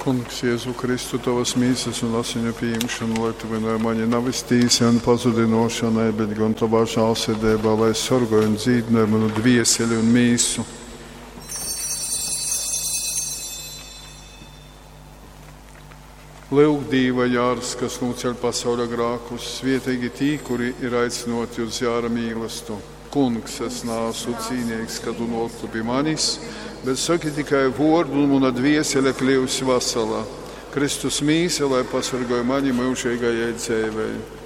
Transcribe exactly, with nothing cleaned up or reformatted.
Kungs, Jēzu Kristu, tavas mīsas un asiņu pieņemšanu, lai tu vienai mani nav iztīsi pazudinošanai, bet gan tavā žēlsirdībā, lai sorgoju un dzīvināju manu dvieseli un mīsu. Lūk, Dīva jārs, kas noceļ pasaules grēkus, svētīgi tī, kuri ir aicinoti uz jāra mīlestību. Kungs, es neesmu cīnīgs, kad tu nokļuvi pie manis, bet saki tikai vārdu, un mana dviesele kļūs vesela. Kristus mīsa, lai pasargāja mani mūžīgajai dzīvei.